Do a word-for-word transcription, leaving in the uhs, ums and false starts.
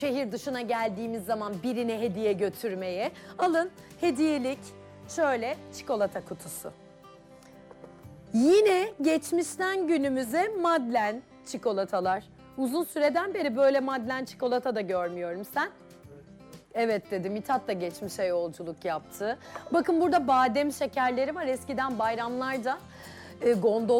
Şehir dışına geldiğimiz zaman birine hediye götürmeye. Alın hediyelik şöyle çikolata kutusu. Yine geçmişten günümüze Madlen çikolatalar. Uzun süreden beri böyle Madlen çikolata da görmüyorum. Sen? Evet dedi. Mithat da geçmişe yolculuk yaptı. Bakın burada badem şekerleri var. Eskiden bayramlarda e, gondol